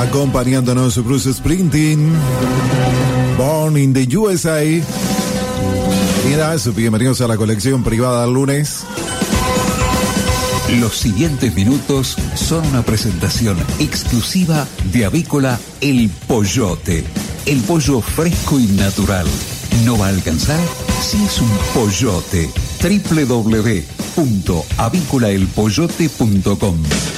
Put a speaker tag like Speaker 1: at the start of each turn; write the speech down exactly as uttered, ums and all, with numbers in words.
Speaker 1: acompañándonos Bruce Springsteen, Born in the U S A. Bienvenidas, bienvenidos a la colección privada del lunes.
Speaker 2: Los siguientes minutos son una presentación exclusiva de Avícola El Pollote. El pollo fresco y natural. ¿No va a alcanzar? Si es un pollote. doble u doble u doble u punto avícola el pollote punto com